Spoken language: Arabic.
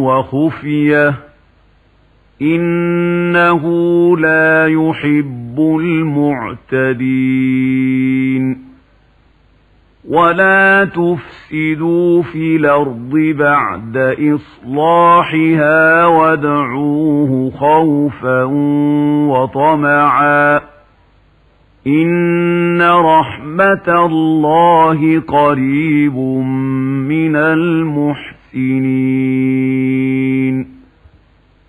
وخفية إنه لا يحب المعتدين ولا تفسدوا في الأرض بعد إصلاحها وادعوه خوفا وطمعا إن رحمة الله قريب من المحسنين